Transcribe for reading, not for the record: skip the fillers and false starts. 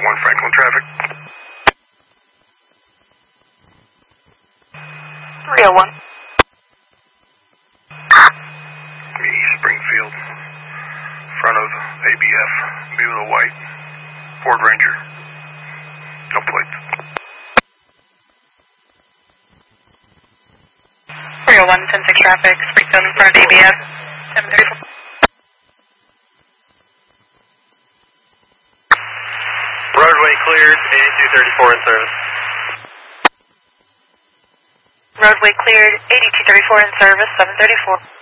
1 Franklin traffic. 301. East Springfield, front of ABF, B with a white, Ford Ranger, no plates. 301, 10-6 traffic, Springfield in front of ABF, 734. Roadway cleared, 8234 in service. Roadway cleared, 8234 in service, 734.